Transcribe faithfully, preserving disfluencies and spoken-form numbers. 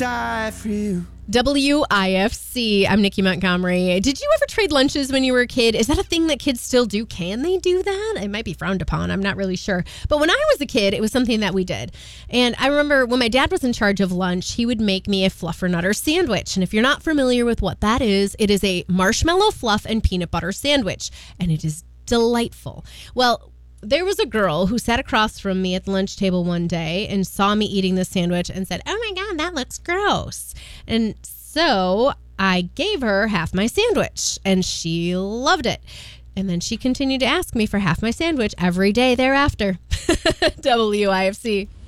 die for you. W I F C. I'm Nikki Montgomery. Did you ever trade lunches when you were a kid? Is that a thing that kids still do? Can they do that? It might be frowned upon. I'm not really sure. But when I was a kid, it was something that we did. And I remember when my dad was in charge of lunch, he would make me a Fluffernutter sandwich. And if you're not familiar with what that is, it is a marshmallow fluff and peanut butter sandwich. And it is delightful. Well, there was a girl who sat across from me at the lunch table one day and saw me eating this sandwich and said, "Oh my God, that looks gross." And so I gave her half my sandwich and she loved it. And then she continued to ask me for half my sandwich every day thereafter. W I F C.